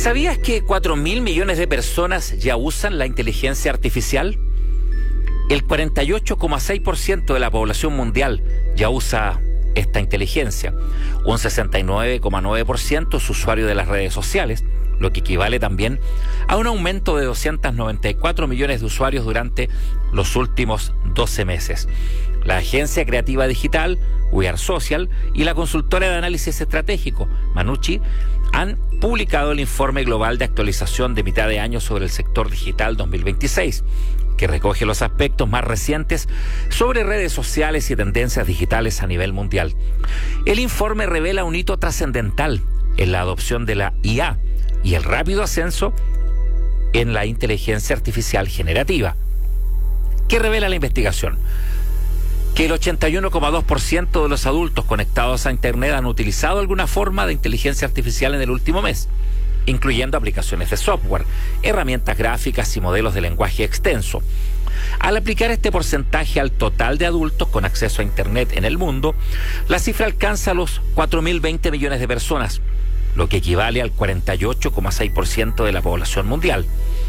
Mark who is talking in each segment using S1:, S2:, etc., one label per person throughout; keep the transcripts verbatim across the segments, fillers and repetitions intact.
S1: ¿Sabías que cuatro mil millones de personas ya usan la inteligencia artificial? El cuarenta y ocho coma seis por ciento de la población mundial ya usa esta inteligencia. Un sesenta y nueve coma nueve por ciento es usuario de las redes sociales, lo que equivale también a un aumento de doscientos noventa y cuatro millones de usuarios durante los últimos doce meses. La agencia creativa digital We Are Social y la consultora de análisis estratégico Manucci han publicado el informe global de actualización de mitad de año sobre el sector digital dos mil veintiséis, que recoge los aspectos más recientes sobre redes sociales y tendencias digitales a nivel mundial. El informe revela un hito trascendental en la adopción de la I A y el rápido ascenso en la inteligencia artificial generativa. ¿Qué revela la investigación? Que el ochenta y uno coma dos por ciento de los adultos conectados a Internet han utilizado alguna forma de inteligencia artificial en el último mes, incluyendo aplicaciones de software, herramientas gráficas y modelos de lenguaje extenso. Al aplicar este porcentaje al total de adultos con acceso a Internet en el mundo, la cifra alcanza los cuatro mil veinte millones de personas, lo que equivale al cuarenta y ocho coma seis por ciento de la población mundial.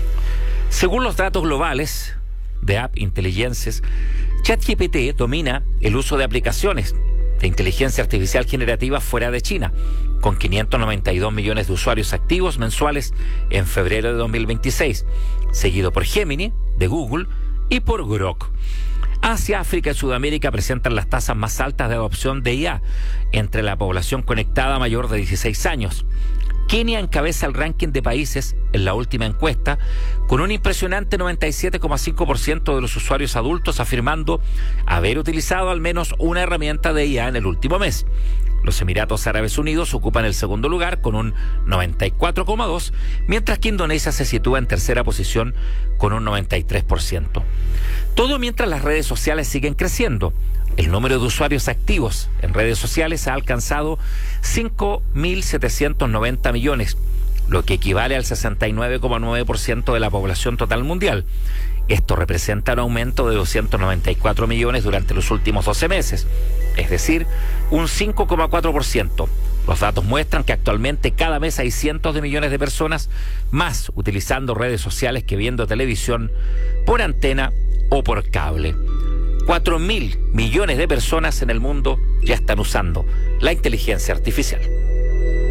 S1: Según los datos globales de App Intelligences, ChatGPT domina el uso de aplicaciones de inteligencia artificial generativa fuera de China, con quinientos noventa y dos millones de usuarios activos mensuales en febrero de dos mil veintiséis, seguido por Gemini, de Google, y por Grok. Asia, África y Sudamérica presentan las tasas más altas de adopción de I A entre la población conectada mayor de dieciséis años. Kenia encabeza el ranking de países en la última encuesta, con un impresionante noventa y siete coma cinco por ciento de los usuarios adultos afirmando haber utilizado al menos una herramienta de I A en el último mes. Los Emiratos Árabes Unidos ocupan el segundo lugar con un noventa y cuatro coma dos por ciento, mientras que Indonesia se sitúa en tercera posición con un noventa y tres por ciento. Todo mientras las redes sociales siguen creciendo. El número de usuarios activos en redes sociales ha alcanzado cinco mil setecientos noventa millones, lo que equivale al sesenta y nueve coma nueve por ciento de la población total mundial. Esto representa un aumento de doscientos noventa y cuatro millones durante los últimos doce meses, es decir, un cinco coma cuatro por ciento. Los datos muestran que actualmente cada mes hay cientos de millones de personas más utilizando redes sociales que viendo televisión por antena o por cable. Cuatro mil millones de personas en el mundo ya están usando la inteligencia artificial.